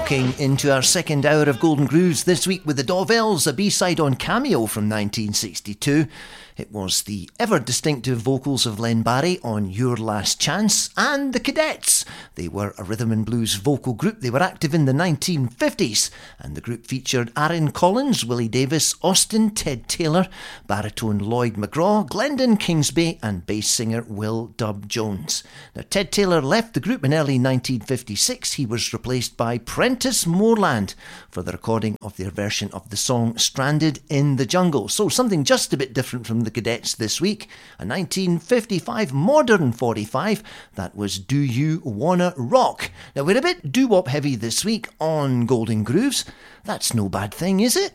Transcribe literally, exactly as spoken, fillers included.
Rocking into our second hour of Golden Grooves this week with the Dovels, a B-side on Cameo from nineteen sixty-two. It was the ever distinctive vocals of Len Barry on Your Last Chance, and the Cadets. They were a rhythm and blues vocal group. They were active in the nineteen fifties, and the group featured Aaron Collins, Willie Davis, Austin Ted Taylor, baritone Lloyd McGraw, Glendon Kingsby, and bass singer Will Dub Jones. Now, Ted Taylor left the group in early nineteen fifty-six. He was replaced by Prentice Moreland for the recording of their version of the song Stranded in the Jungle. So something just a bit different from the Cadets this week. A nineteen fifty-five modern forty-five, that was Do You Wanna Rock? Now, we're a bit doo-wop heavy this week on Golden Grooves. That's no bad thing, is it?